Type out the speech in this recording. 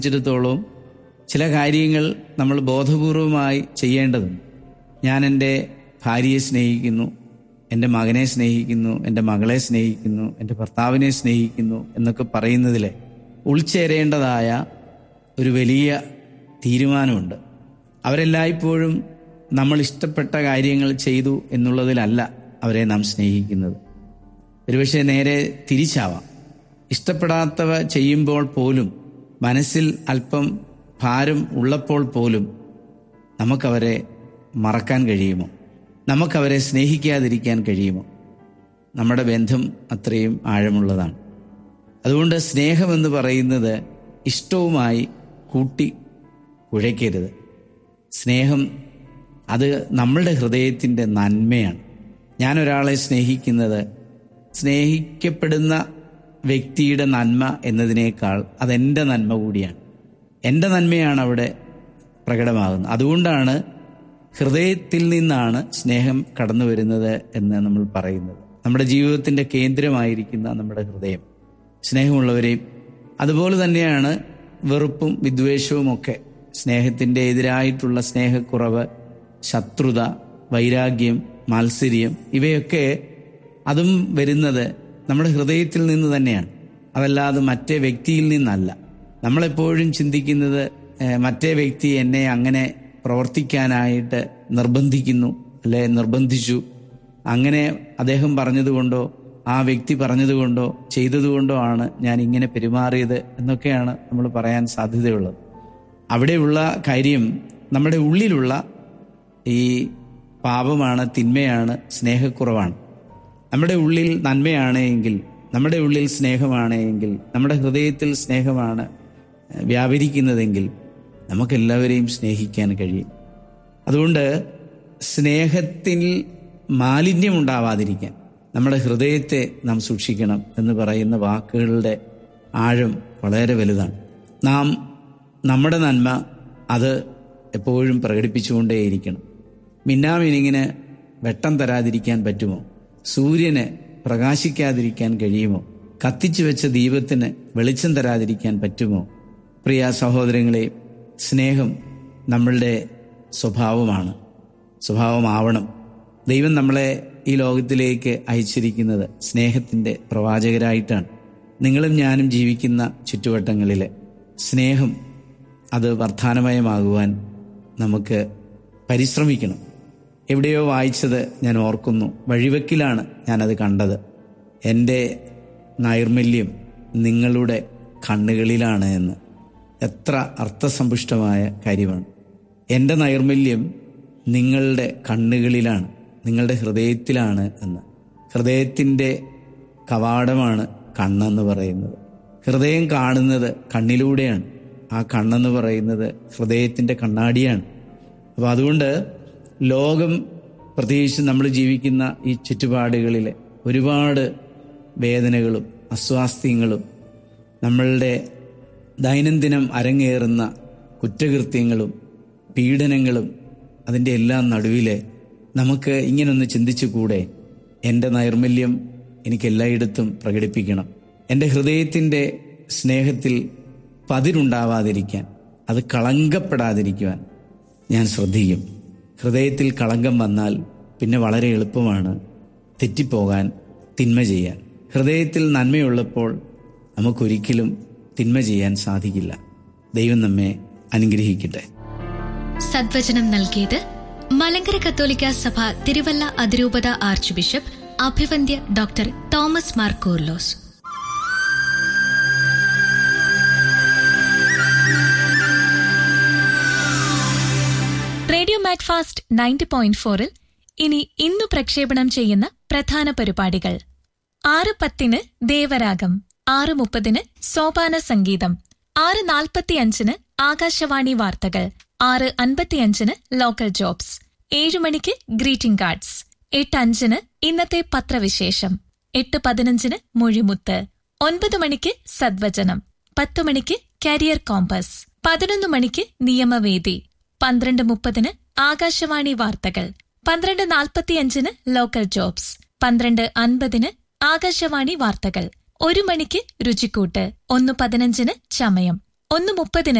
ച്ചിടത്തോളം ചില കാര്യങ്ങൾ നമ്മൾ ബോധപൂർവമായി ചെയ്യേണ്ടതുണ്ട്. ഞാൻ എൻ്റെ ഭാര്യയെ സ്നേഹിക്കുന്നു, എൻ്റെ മകനെ സ്നേഹിക്കുന്നു, എൻ്റെ മകളെ സ്നേഹിക്കുന്നു, എൻ്റെ ഭർത്താവിനെ സ്നേഹിക്കുന്നു എന്നൊക്കെ പറയുന്നതിൽ ഉൾച്ചേരേണ്ടതായ ഒരു വലിയ തീരുമാനമുണ്ട്. അവരെല്ലായ്പ്പോഴും നമ്മൾ ഇഷ്ടപ്പെട്ട കാര്യങ്ങൾ ചെയ്തു എന്നുള്ളതിലല്ല അവരെ നാം സ്നേഹിക്കുന്നത്. ഒരുപക്ഷെ നേരെ തിരിച്ചാവാം. ഇഷ്ടപ്പെടാത്തവ ചെയ്യുമ്പോൾ പോലും, മനസ്സിൽ അല്പം ഭാരം ഉള്ളപ്പോൾ പോലും നമുക്കവരെ മറക്കാൻ കഴിയുമോ? നമുക്കവരെ സ്നേഹിക്കാതിരിക്കാൻ കഴിയുമോ? നമ്മുടെ ബന്ധം അത്രയും ആഴമുള്ളതാണ്. അതുകൊണ്ട് സ്നേഹമെന്ന് പറയുന്നത് ഇഷ്ടവുമായി കൂട്ടി കുഴയ്ക്കരുത്. സ്നേഹം അത് നമ്മളുടെ ഹൃദയത്തിൻ്റെ നന്മയാണ്. ഞാനൊരാളെ സ്നേഹിക്കുന്നത് സ്നേഹിക്കപ്പെടുന്ന വ്യക്തിയുടെ നന്മ എന്നതിനേക്കാൾ അതെൻ്റെ നന്മ കൂടിയാണ്. എൻ്റെ നന്മയാണ് അവിടെ പ്രകടമാകുന്നത്. അതുകൊണ്ടാണ് ഹൃദയത്തിൽ നിന്നാണ് സ്നേഹം കടന്നു വരുന്നത് എന്ന് നമ്മൾ പറയുന്നത്. നമ്മുടെ ജീവിതത്തിൻ്റെ കേന്ദ്രമായിരിക്കുന്ന നമ്മുടെ ഹൃദയം. സ്നേഹമുള്ളവരെയും അതുപോലെ തന്നെയാണ് വെറുപ്പും വിദ്വേഷവും ഒക്കെ. സ്നേഹത്തിൻ്റെ എതിരായിട്ടുള്ള സ്നേഹക്കുറവ്, ശത്രുത, വൈരാഗ്യം, മാത്സര്യം, ഇവയൊക്കെ അതും വരുന്നത് നമ്മുടെ ഹൃദയത്തിൽ നിന്ന് തന്നെയാണ്. അതല്ലാതെ മറ്റേ വ്യക്തിയിൽ നിന്നല്ല. നമ്മളെപ്പോഴും ചിന്തിക്കുന്നത് മറ്റേ വ്യക്തി എന്നെ അങ്ങനെ പ്രവർത്തിക്കാനായിട്ട് നിർബന്ധിക്കുന്നു, അല്ലെ നിർബന്ധിച്ചു, അങ്ങനെ അദ്ദേഹം പറഞ്ഞതുകൊണ്ടോ ആ വ്യക്തി പറഞ്ഞതുകൊണ്ടോ ചെയ്തതുകൊണ്ടോ ആണ് ഞാൻ ഇങ്ങനെ പെരുമാറിയത് എന്നൊക്കെയാണ് നമ്മൾ പറയാൻ സാധ്യതയുള്ളത്. അവിടെയുള്ള കാര്യം നമ്മുടെ ഉള്ളിലുള്ള ഈ പാപമാണ്, തിന്മയാണ്, സ്നേഹക്കുറവാണ്. നമ്മുടെ ഉള്ളിൽ നന്മയാണ് എങ്കിൽ, നമ്മുടെ ഉള്ളിൽ സ്നേഹമാണ് എങ്കിൽ, നമ്മുടെ ഹൃദയത്തിൽ സ്നേഹമാണ് വ്യാപരിക്കുന്നതെങ്കിൽ നമുക്കെല്ലാവരെയും സ്നേഹിക്കാൻ കഴിയും. അതുകൊണ്ട് സ്നേഹത്തിൽ മാലിന്യമുണ്ടാവാതിരിക്കാൻ നമ്മുടെ ഹൃദയത്തെ നാം സൂക്ഷിക്കണം എന്ന് പറയുന്ന വാക്കുകളുടെ ആഴം വളരെ വലുതാണ്. നാം നമ്മുടെ നന്മ അത് എപ്പോഴും പ്രകടിപ്പിച്ചുകൊണ്ടേയിരിക്കണം. മിന്നാമിനിങ്ങിന് വെട്ടം തരാതിരിക്കാൻ പറ്റുമോ? സൂര്യന് പ്രകാശിക്കാതിരിക്കാൻ കഴിയുമോ? കത്തിച്ചു വെച്ച ദീപത്തിന് വെളിച്ചം തരാതിരിക്കാൻ പറ്റുമോ? പ്രിയ സഹോദരങ്ങളെ, സ്നേഹം നമ്മളുടെ സ്വഭാവമാണ്, സ്വഭാവമാവണം. ദൈവം നമ്മളെ ഈ ലോകത്തിലേക്ക് അയച്ചിരിക്കുന്നത് സ്നേഹത്തിൻ്റെ പ്രവാചകരായിട്ടാണ്. നിങ്ങളും ഞാനും ജീവിക്കുന്ന ചുറ്റുവട്ടങ്ങളിൽ സ്നേഹം അത് വർദ്ധാനമയമാകുവാൻ നമുക്ക് പരിശ്രമിക്കണം. എവിടെയോ വായിച്ചത് ഞാൻ ഓർക്കുന്നു, വഴിവെക്കിലാണ് ഞാനത് കണ്ടത്. എൻ്റെ നൈർമല്യം നിങ്ങളുടെ കണ്ണുകളിലാണ് എന്ന്. എത്ര അർത്ഥസമ്പുഷ്ടമായ കാര്യമാണ്. എൻ്റെ നൈർമല്യം നിങ്ങളുടെ കണ്ണുകളിലാണ്, നിങ്ങളുടെ ഹൃദയത്തിലാണ് എന്ന്. ഹൃദയത്തിൻ്റെ കവാടമാണ് കണ്ണെന്ന് പറയുന്നത്. ഹൃദയം കാണുന്നത് കണ്ണിലൂടെയാണ്. ആ കണ്ണെന്ന് പറയുന്നത് ഹൃദയത്തിൻ്റെ കണ്ണാടിയാണ്. അപ്പോൾ അതുകൊണ്ട് ലോകം, പ്രത്യേകിച്ച് നമ്മൾ ജീവിക്കുന്ന ഈ ചുറ്റുപാടുകളിൽ ഒരുപാട് വേദനകളും അസ്വാസ്ഥ്യങ്ങളും നമ്മളുടെ ദൈനംദിനം അരങ്ങേറുന്ന കുറ്റകൃത്യങ്ങളും പീഡനങ്ങളും അതിൻ്റെ എല്ലാം നടുവിൽ നമുക്ക് ഇങ്ങനൊന്ന് ചിന്തിച്ചു കൂടെ? എൻ്റെ നൈർമല്യം എനിക്കെല്ലായിടത്തും പ്രകടിപ്പിക്കണം. എൻ്റെ ഹൃദയത്തിൻ്റെ സ്നേഹത്തിൽ പതിരുണ്ടാവാതിരിക്കാൻ, അത് കളങ്കപ്പെടാതിരിക്കുവാൻ ഞാൻ ശ്രദ്ധിക്കും. ഹൃദയത്തിൽ കളങ്കം വന്നാൽ പിന്നെ വളരെ എളുപ്പമാണ് തെറ്റിപ്പോകാൻ, തിന്മ ചെയ്യാൻ. ഹൃദയത്തിൽ നന്മയുള്ളപ്പോൾ നമുക്കൊരിക്കലും തിന്മ ചെയ്യാൻ സാധിക്കില്ല. ദൈവം നമ്മെ അനുഗ്രഹിക്കട്ടെ. സദ്വചനം നൽകിയത് മലങ്കര കത്തോലിക്ക സഭ തിരുവല്ല അതിരൂപത arch bishop അഭിവന്ദ്യ doctor Thomas Mar Coorilos. Radio Macfast 90.4-ൽ ഇനി ഇന്നു പ്രക്ഷേപണം ചെയ്യുന്ന പ്രധാന പരിപാടികൾ: 6:10 ദേവരാഗം, 6:30 സോപാന സംഗീതം, 6:45 ആകാശവാണി വാർത്തകൾ, 6:55 ലോക്കൽ ജോബ്സ്, 7 മണിക്ക് ഗ്രീറ്റിംഗ് കാർഡ്സ്, 8:05 ഇന്നത്തെ പത്രവിശേഷം, 8:15 മൊഴിമുത്ത്, 9 മണിക്ക് സദ്വചനം, 10 മണിക്ക് കരിയർ കോമ്പസ്, 11 മണിക്ക് നിയമവേദി, 12:30 ആകാശവാണി വാർത്തകൾ, 12:45 ലോക്കൽ ജോബ്സ്, 12:50 ആകാശവാണി വാർത്തകൾ, 1 മണിക്ക് രുചിക്കൂട്ട്, 1:15 ചമയം, 1:30